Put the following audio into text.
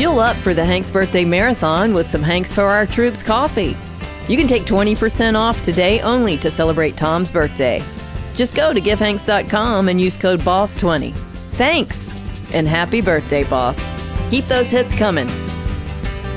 Fuel up for the Hanks Birthday Marathon with some Hanks for Our Troops coffee. You can take 20% off today only to celebrate Tom's birthday. Just go to givehanks.com and use code BOSS20. Thanks, and happy birthday, boss. Keep those hits coming.